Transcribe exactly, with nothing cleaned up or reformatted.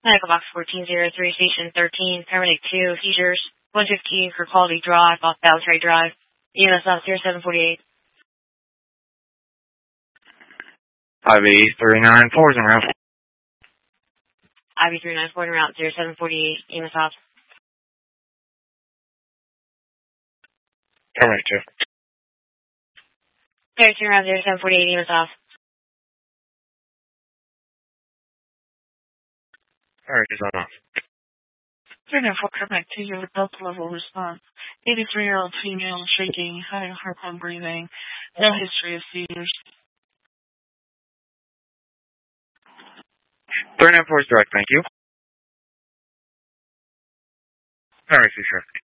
Medical box fourteen zero three, station thirteen, paramedic two, seizures, one fifteen for Quality Drive, off Ballantrae Drive, E M S off zero seven forty-eight. I V three nine four is en route. I V three nine four en route, zero seven forty-eight, E M S off. Paramedic two. Paramedic two en route, zero seven forty-eight, E M S off. Paramedic is on off. three nine four, paramedic two, you have a Delta level response. eighty-three-year-old female, shaking, high heart pump breathing, no history of seizures. three nine four is direct, thank you. Paramedic two, sure.